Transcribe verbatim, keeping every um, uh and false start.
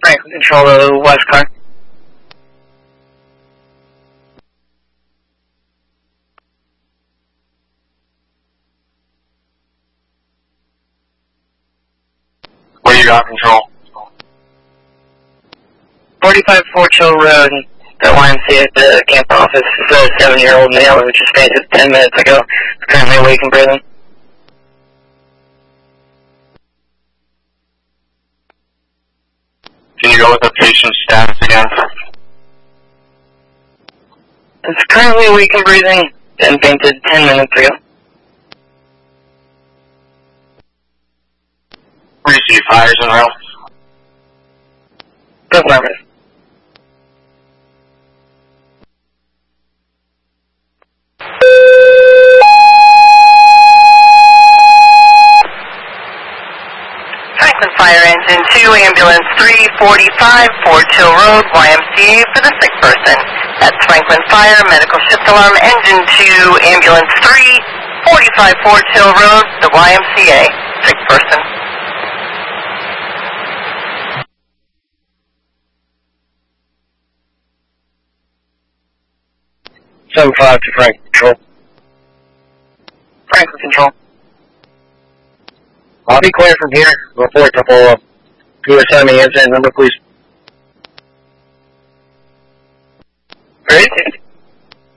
Franklin Control, the west car. What do you got, Control? forty-five Fort Hill Road, the Y M C A at the camp office. This is a seven-year-old male who just fainted ten minutes ago. He's currently awake and breathing. Can you go with the patient's status again? It's currently awake and breathing and fainted ten minutes ago. Receive fires and rail. Affirmative. Franklin Fire Engine two, Ambulance three forty-five, Fort Hill Road, Y M C A for the sick person. That's Franklin Fire, Medical Shift Alarm, Engine two, Ambulance three forty-five, Fort Hill Road, the Y M C A, sick person. seven five to Franklin Control. Franklin Control. I'll be clear from here. Report to follow up. Can you assign me incident number, please? Ready?